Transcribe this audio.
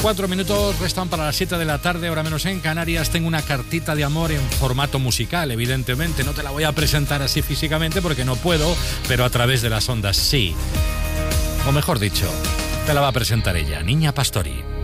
4 minutos restan para las 7 de la tarde, hora menos en Canarias. Tengo una cartita de amor en formato musical, evidentemente. No te la voy a presentar así físicamente porque no puedo, pero a través de las ondas sí. O mejor dicho, te la va a presentar ella, Niña Pastori.